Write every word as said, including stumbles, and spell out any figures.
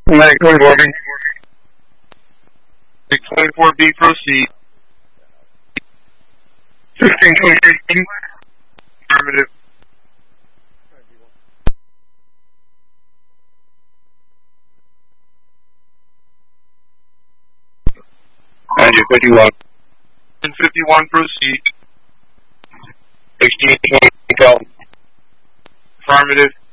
Night, good morning. twenty-four B, proceed. Fifteen twenty-eight. Affirmative. Ninety fifty-one. fifty-one, proceed. Sixteen twenty. Affirmative.